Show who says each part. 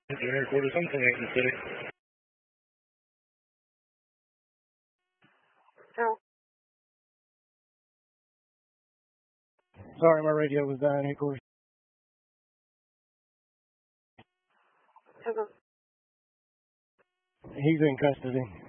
Speaker 1: Junior Quarter, something in the city. Sorry, my radio was dying, headquarters. He's in custody.